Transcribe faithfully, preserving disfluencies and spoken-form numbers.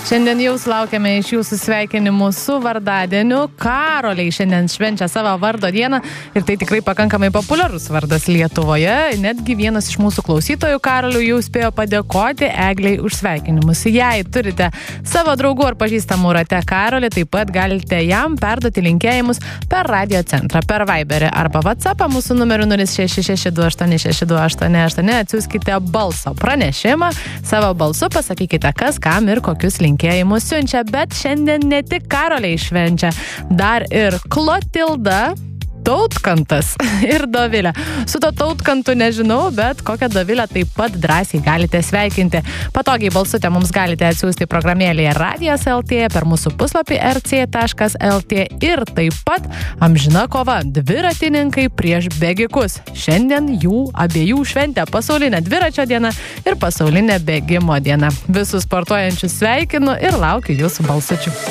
Šiandien jau sulaukėme iš jūsų sveikinimų su vardadieniu. Karoliai šiandien švenčia savo vardo dieną ir tai tikrai pakankamai populiarus vardas Lietuvoje. Netgi vienas iš mūsų klausytojų Karolių jau spėjo padėkoti Egliai už sveikinimus. Jei turite savo draugų ar pažįstamų rate Karolį, taip pat galite jam perduoti linkėjimus per radio centrą, per Viberį arba WhatsAppą mūsų numeriu nulis šeši šeši du aštuoni šeši du aštuoni aštuoni. Atsiųskite balso pranešimą, savo balsu pasakykite, kas kam ir kokius linkėjimus siunčia. Bet šiandien ne tik Karoliai švenčia, dar ir Klotilda, Tautkantas ir Dovilė. Su to Tautkantu nežinau, bet kokią Dovilę taip pat drąsiai galite sveikinti. Patogiai balsutę mums galite atsiųsti programėlėje radijas taškas el tė, per mūsų puslapį er cė taškas el tė ir taip pat amžina kova dviratininkai prieš bėgikus. Šiandien jų abiejų šventė pasaulinė dviračio diena ir pasaulinė bėgimo diena. Visus sportuojančius sveikinu ir laukiu jūsų balsučių.